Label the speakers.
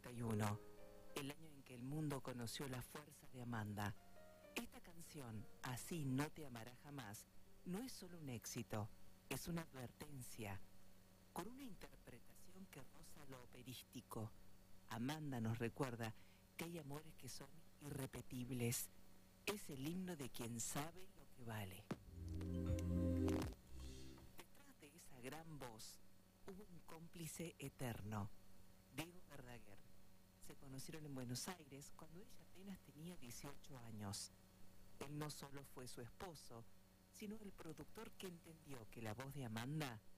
Speaker 1: 1991, el año en que el mundo conoció la fuerza de Amanda. Esta canción, Así no te amará jamás, no es solo un éxito, es una advertencia. Con una interpretación que roza lo operístico, Amanda nos recuerda que hay amores que son irrepetibles. Es el himno de quien sabe lo que vale. Detrás de esa gran voz hubo un cómplice eterno, Diego Verdaguer. Se conocieron en Buenos Aires cuando ella apenas tenía 18 años. Él no solo fue su esposo, sino el productor que entendió que la voz de Amanda